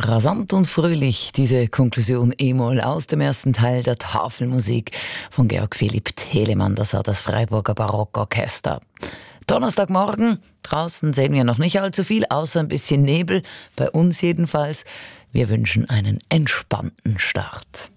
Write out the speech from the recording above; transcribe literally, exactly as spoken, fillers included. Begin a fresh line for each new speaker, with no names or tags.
Rasant und fröhlich, diese Konklusion E-Moll aus dem ersten Teil der Tafelmusik von Georg Philipp Telemann. Das war das Freiburger Barockorchester. Donnerstagmorgen, draußen sehen wir noch nicht allzu viel, außer ein bisschen Nebel, bei uns jedenfalls. Wir wünschen einen entspannten Start.